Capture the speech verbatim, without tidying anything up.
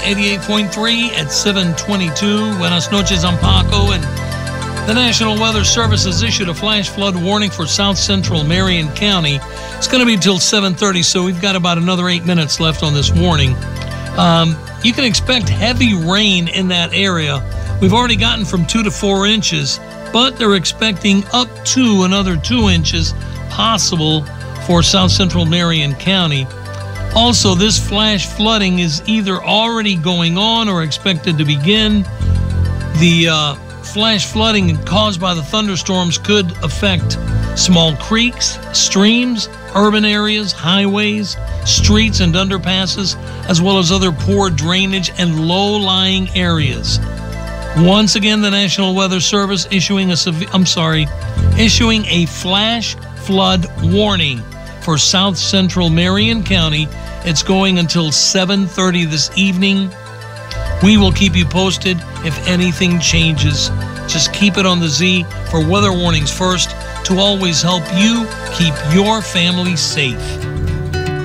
eighty-eight point three at seven twenty-two. Buenas noches, I'm Paco. And the National Weather Service has issued a flash flood warning for south central Marion County. It's going to be until seven thirty, so we've got about another eight minutes left on this warning. Um, you can expect heavy rain in that area. We've already gotten from two to four inches, but they're expecting up to another two inches possible for south central Marion County. Also, this flash flooding is either already going on or expected to begin. The uh, flash flooding caused by the thunderstorms could affect small creeks, streams, urban areas, highways, streets and underpasses, as well as other poor drainage and low-lying areas. Once again, the National Weather Service issuing a sev- I'm sorry, issuing a flash flood warning for south central Marion County. It's going until seven thirty this evening. We will keep you posted if anything changes. Just keep it on the Z for weather warnings first to always help you keep your family safe.